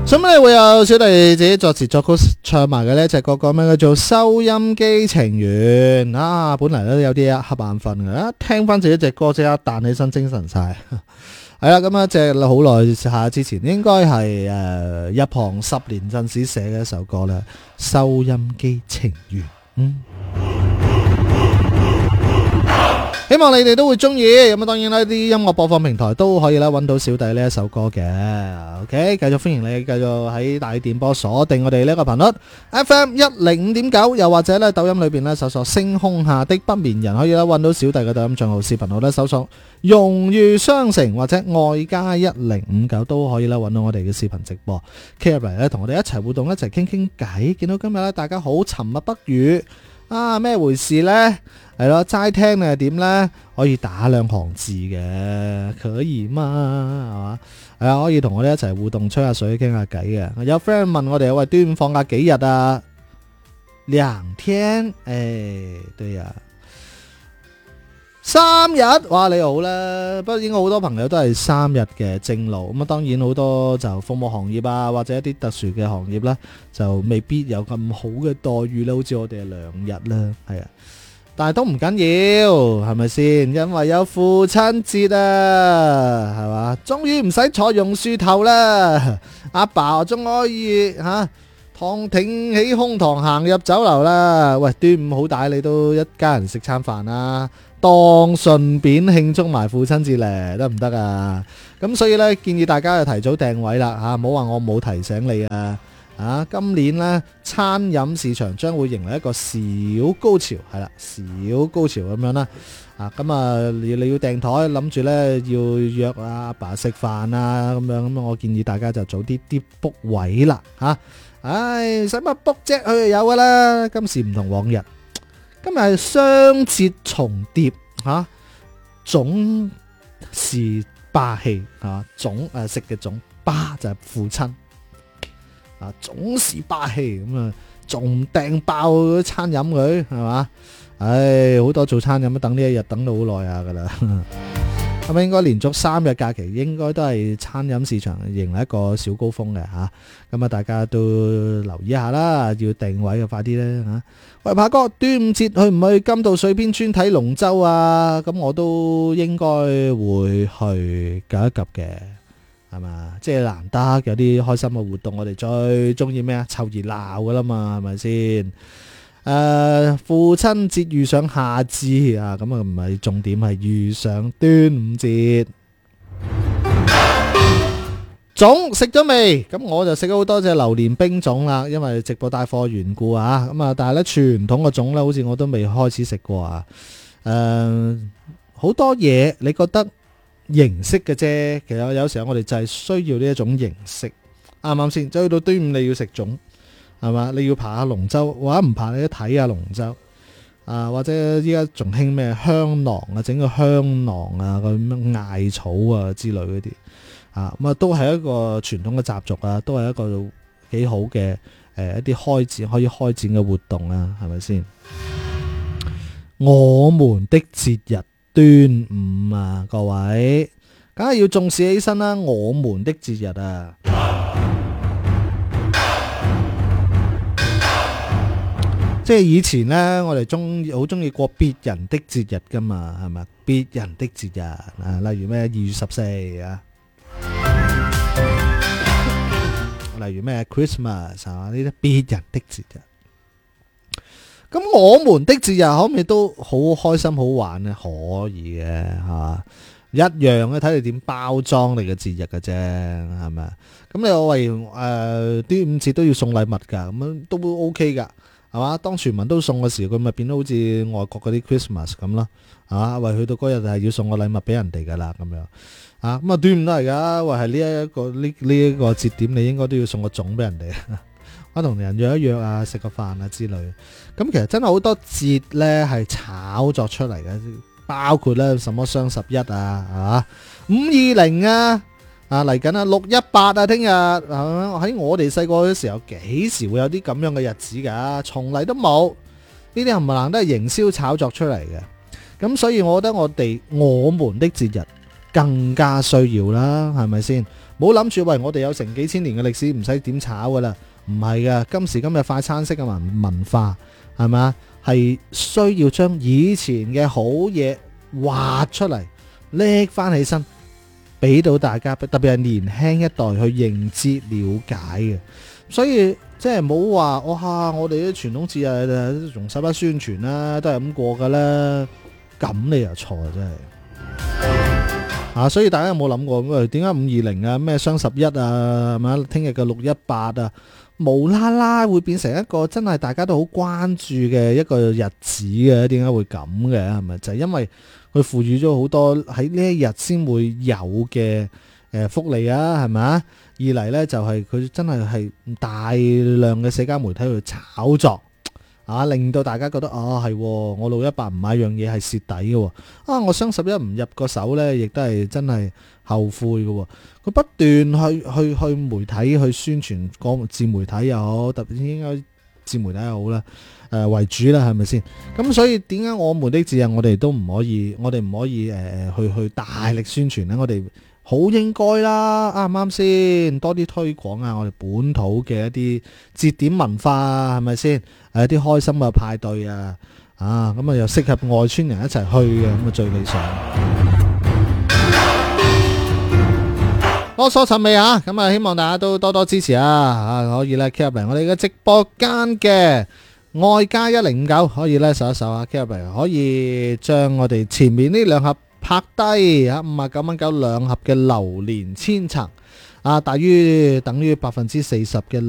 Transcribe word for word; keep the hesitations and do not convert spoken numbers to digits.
咁你會有小弟自己作詞作曲唱埋嘅呢隻歌，歌名叫做《收音機情緣》啊！本嚟咧有啲瞌眼瞓嘅，一聽翻自己隻歌即刻彈起身，精神晒。係啦，咁啊隻好耐下之前，應該係誒入行十年陣時寫嘅一首歌啦，《收音機情緣》。嗯。希望你哋都會中意，咁啊當然啦，啲音樂播放平台都可以啦揾到小弟呢一首歌嘅。OK， 繼續歡迎你繼續喺大電波鎖定我哋呢個頻率 F M 一零五點九，又或者咧抖音裏邊咧搜索星空下的不眠人，可以啦揾到小弟嘅抖音賬號、視頻號咧搜索榮譽商城或者愛加一零五九都可以啦揾到我哋嘅視頻直播。K 入嚟咧同我哋一齊互動，一齊傾傾偈。見到今日咧大家好沉默不語啊，咩回事呢？係咯，齋聽你係點呢？可以打兩行字嘅，可以嘛？係嘛？係啊，可以同我哋一齊互動，吹下水，傾下偈嘅。有 friend 問我哋喂，端午放假幾日啊？兩天，誒、哎，對呀、啊，三日。哇，你好啦，不過應該好多朋友都係三日嘅正路。咁啊，當然好多就服務行業啊，或者一啲特殊嘅行業啦，就未必有咁好嘅待遇啦。好似我哋係兩日啦，係啊。但係都唔緊要，係咪先？因為有父親節啊，係嘛？終於唔使坐榕樹頭啦，阿爸仲可以吓，躺挺起胸膛行入酒樓啦。喂，端午好歹你都一家人食餐飯啦，當順便慶祝埋父親節咧，得唔得啊？咁所以呢，建議大家就提早訂位啦，吓，唔好話我冇提醒你啊。啊，今年呢，餐飲市場將會迎來一個小高潮，係啦，小高潮咁樣啦。啊，咁啊，你你要訂台，諗住呢要約阿爸食飯啊，咁樣咁，我建議大家就早啲啲 book 位啦，吓。唉，使乜 book 啫？佢就有噶啦。今時唔同往日，今日係雙節重疊，吓，總是霸氣，係總誒食嘅總霸就係父親。啊，總是霸氣咁啊，仲掟爆嗰餐飲佢係嘛？唉，好多做餐飲都等呢一日等到好耐下噶啦。咁啊，應該連續三日假期，應該都係餐飲市場迎來一個小高峰嘅吓。咁啊，大家都留意一下啦，要訂位嘅快啲咧吓。喂，鵬哥，端午節去唔去金道水邊村睇龍舟啊？咁我都應該會去夾一夾嘅。係嘛，即係難得有啲開心嘅活動，我哋最中意咩啊？湊熱鬧噶啦嘛，係咪先？誒、呃，父親節遇上夏至啊，咁啊唔係重點，係遇上端午節。粽食咗未？咁我就食咗好多隻榴蓮冰粽啦，因為直播帶貨緣故啊。咁啊，但係咧傳統嘅粽咧，好似我都未開始食過啊。誒、呃，好多嘢，你覺得？形式嘅啫，其實有時候我哋就係需要呢一種形式，啱唔啱先？即係去到端午你要食粽，係嘛？你要爬下龍舟，或者唔爬你都睇下龍舟，啊或者依家仲興咩香囊啊，整個香囊啊，咁樣艾草啊之類嗰啲，啊咁啊都係一個傳統嘅習俗啊，都係一個幾好嘅誒、呃、一啲開展可以開展嘅活動啊，係咪先？我們的節日。端午啊，各位，梗係要重視起身啦！我們的節日啊，即係以前呢，我哋中好中意過別人的節日噶嘛，係咪？別人的節日啊，例如咩二月十四啊，例如咩 Christmas 係嘛？呢啲別人的節日。咁我們的節日可唔可以都好開心好玩呢？可以嘅吓，一樣嘅，睇你點包裝你嘅節日嘅啫，係咪？咁你話喂誒端午節都要送禮物噶，咁樣都 OK 噶，係嘛？當全民都送嘅時候，佢咪變到好似外國嗰啲 Christmas 咁咯，係嘛？喂，去到嗰日係要送個禮物俾人哋噶啦，咁樣啊？咁啊端午都係噶，喂係呢一個呢呢一個節點，你應該都要送個粽俾人哋。我同人約一約啊，食個飯啊之類。咁其實真係好多節呢係炒作出嚟嘅，包括呢什麼雙十一啊，係嘛五二零啊，啊嚟緊啊六一八啊，聽日喺我哋細個嘅時候，幾時會有啲咁樣嘅日子噶？從嚟都冇。呢啲冚唪唥都係營銷炒作出嚟嘅。咁所以我覺得我哋我們的節日更加需要啦，係咪先？ 冇諗住喂，我哋有成幾千年嘅歷史，唔使點炒噶啦，唔係噶，今時今日快餐式嘅文文化係咪，係需要將以前嘅好嘢挖出嚟，拎翻起身，俾到大家，特別係年輕一代去認知了解嘅。所以即係冇話哇，我哋啲傳統節日仲使乜宣傳啦，都係咁過噶啦，咁你又錯真係。啊，所以大家有冇諗過咁啊？點解五二零啊，咩雙十一啊，係咪？聽日嘅六一八啊，無啦啦會變成一個真係大家都好關注嘅一個日子嘅？點解會咁嘅？係咪就係因為佢賦予咗好多喺呢一日先會有嘅誒福利啊？係咪啊？二嚟呢，就係佢真係係大量嘅社交媒體去炒作。啊！令到大家覺得啊，係我六一八唔買樣嘢係蝕底嘅，啊！我雙十一唔入個手呢，亦都係真係後悔嘅。佢不斷去去去媒體去宣傳，個自媒體又好，特別應該自媒體又好啦，誒、呃、為主啦，係咪先？咁所以點解我們的節日我哋都唔可以，我哋唔可以誒、呃、去去大力宣傳呢？我哋好應該啦，啱唔啱先？多啲推廣啊，我哋本土嘅一啲節點文化啊，係咪先？誒，啲開心嘅派對啊，啊，咁啊又適合外村人一齊去嘅，咁啊最理想。囉嗦陳尾啊，咁啊希望大家都多多支持啊，啊可以咧 keep 入嚟我哋嘅直播間嘅外加一零五九，可以咧搜一搜啊 keep 入嚟，可以將我哋前面呢兩盒拍低啊，五十九蚊九兩盒嘅榴蓮千層啊，大於等於百分之四十嘅。